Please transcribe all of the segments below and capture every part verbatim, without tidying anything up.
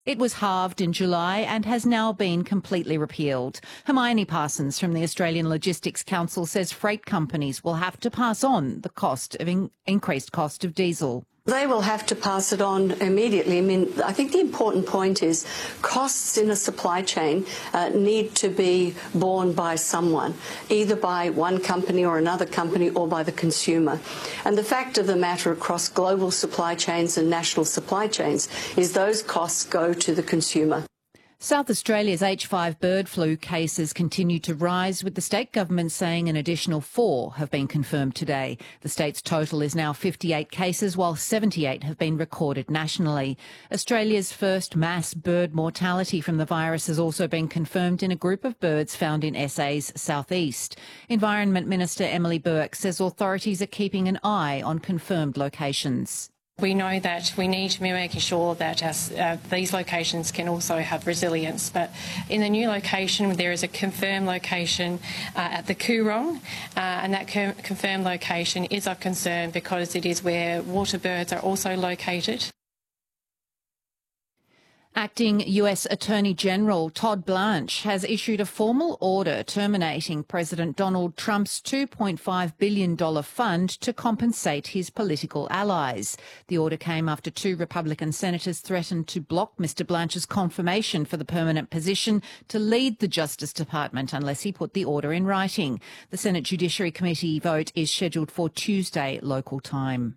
It was halved in July and has now been completely repealed. Hermione Parsons from the Australian Logistics Council says freight companies will have to pass on the cost of in- increased cost of diesel. They will have to pass it on immediately. I mean, I think the important point is costs in a supply chain uh, need to be borne by someone, either by one company or another company or by the consumer. And the fact of the matter across global supply chains and national supply chains is those costs go to the consumer. South Australia's H five bird flu cases continue to rise, with the state government saying an additional four have been confirmed today. The state's total is now fifty-eight cases, while seventy-eight have been recorded nationally. Australia's first mass bird mortality from the virus has also been confirmed in a group of birds found in S A's southeast. Environment Minister Emily Burke says authorities are keeping an eye on confirmed locations. We know that we need to be making sure that our, uh, these locations can also have resilience. But in the new location, there is a confirmed location uh, at the Coorong, uh, and that co- confirmed location is of concern because it is where water birds are also located. Acting U S Attorney General Todd Blanche has issued a formal order terminating President Donald Trump's two point five billion dollars fund to compensate his political allies. The order came after two Republican senators threatened to block Mr Blanche's confirmation for the permanent position to lead the Justice Department unless he put the order in writing. The Senate Judiciary Committee vote is scheduled for Tuesday local time.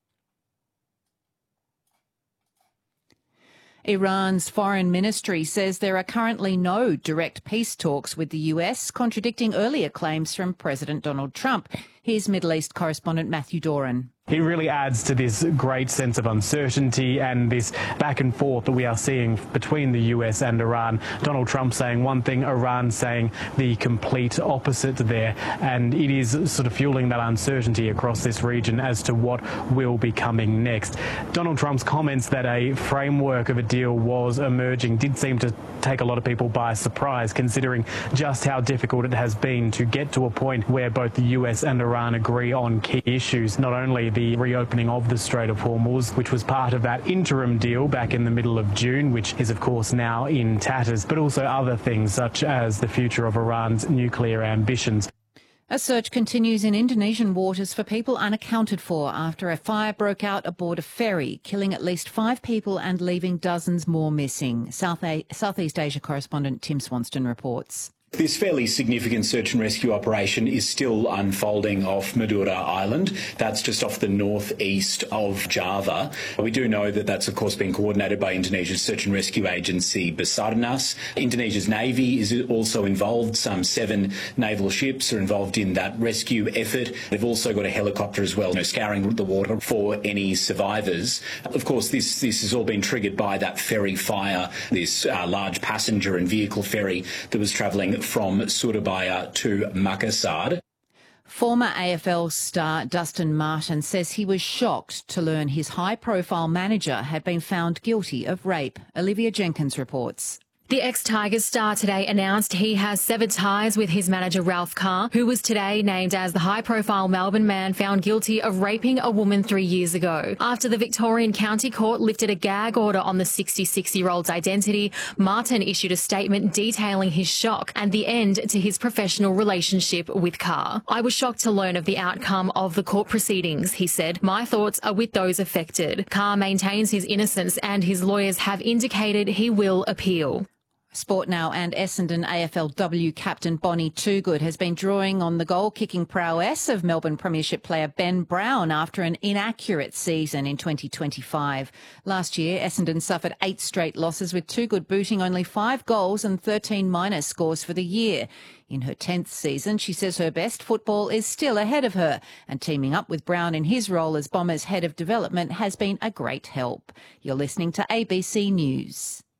Iran's foreign ministry says there are currently no direct peace talks with the U S, contradicting earlier claims from President Donald Trump. Here's Middle East correspondent Matthew Doran. It really adds to this great sense of uncertainty and this back and forth that we are seeing between the U S and Iran. Donald Trump saying one thing, Iran saying the complete opposite there. And it is sort of fueling that uncertainty across this region as to what will be coming next. Donald Trump's comments that a framework of a deal was emerging did seem to take a lot of people by surprise, considering just how difficult it has been to get to a point where both the U S and Iran agree on key issues, not only the the reopening of the Strait of Hormuz, which was part of that interim deal back in the middle of June, which is of course now in tatters, but also other things such as the future of Iran's nuclear ambitions. A search continues in Indonesian waters for people unaccounted for after a fire broke out aboard a ferry, killing at least five people and leaving dozens more missing. South A- Southeast Asia correspondent Tim Swanston reports. This fairly significant search and rescue operation is still unfolding off Madura Island. That's just off the northeast of Java. We do know that that's, of course, been coordinated by Indonesia's search and rescue agency, Basarnas. Indonesia's Navy is also involved. Some seven naval ships are involved in that rescue effort. They've also got a helicopter as well, you know, scouring the water for any survivors. Of course, this, this has all been triggered by that ferry fire, this uh, large passenger and vehicle ferry that was travelling from Surabaya to Makassar. Former A F L star Dustin Martin says he was shocked to learn his high-profile manager had been found guilty of rape. Olivia Jenkins reports. The ex-Tigers star today announced he has severed ties with his manager Ralph Carr, who was today named as the high-profile Melbourne man found guilty of raping a woman three years ago. After the Victorian County Court lifted a gag order on the sixty-six-year-old's identity, Martin issued a statement detailing his shock and the end to his professional relationship with Carr. "I was shocked to learn of the outcome of the court proceedings," he said. "My thoughts are with those affected." Carr maintains his innocence and his lawyers have indicated he will appeal. Sport now, and Essendon A F L W captain Bonnie Toogood has been drawing on the goal-kicking prowess of Melbourne Premiership player Ben Brown after an inaccurate season in twenty twenty-five. Last year, Essendon suffered eight straight losses, with Toogood booting only five goals and thirteen minus scores for the year. In her tenth season, she says her best football is still ahead of her, and teaming up with Brown in his role as Bombers head of development has been a great help. You're listening to A B C News.